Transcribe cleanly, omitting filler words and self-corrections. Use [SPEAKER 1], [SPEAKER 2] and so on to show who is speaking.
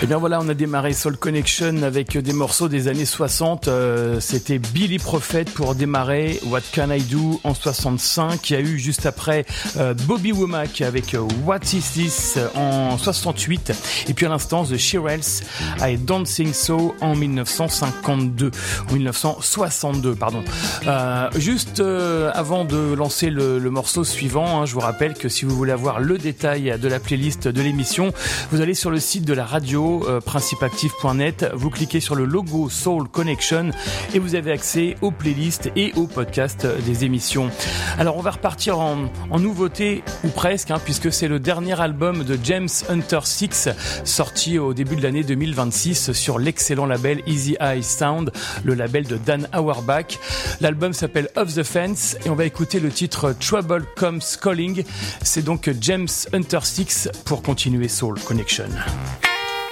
[SPEAKER 1] Et bien voilà, on a démarré Soul Connection avec des morceaux des années 60. C'était Billy Prophet pour démarrer What Can I Do en 65. Il y a eu juste après Bobby Womack avec What Is This en 68. Et puis à l'instant The Shirelles I Don't Think So en 1962, pardon. Juste avant de lancer le morceau suivant, je vous rappelle que si vous voulez avoir le détail de la playlist de l'émission, vous allez sur le site de la radio principeactive.net, vous cliquez sur le logo Soul Connection et vous avez accès aux playlists et aux podcasts des émissions. Alors on va repartir en nouveauté ou presque, puisque c'est le dernier album de James Hunter Six, sorti au début de l'année 2026 sur l'excellent label Easy Eye Sound, le label de Dan Auerbach. L'album s'appelle Off the Fence et on va écouter le titre Trouble Comes Calling. C'est donc James Hunter Six pour continuer Soul Connection.